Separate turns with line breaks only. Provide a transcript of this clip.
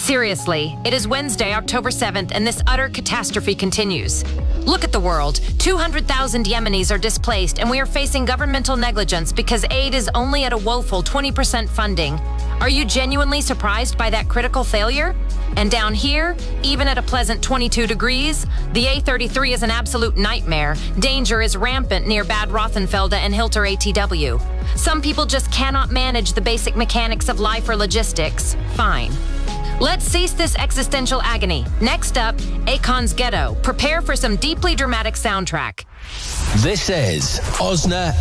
Seriously, it is Wednesday, October 7th, and this utter catastrophe continues. Look at the world. 200,000 Yemenis are displaced, and we are facing governmental negligence because aid is only at a woeful 20% funding. Are you genuinely surprised by that critical failure? And down here, even at a pleasant 22 degrees, the A33 is an absolute nightmare. Danger is rampant near Bad Rothenfelde and Hilter ATW. Some people just cannot manage the basic mechanics of life or logistics. Fine. Let's cease this existential agony. Next up, Akon's Ghetto. Prepare for some deeply dramatic soundtrack.
This is Osna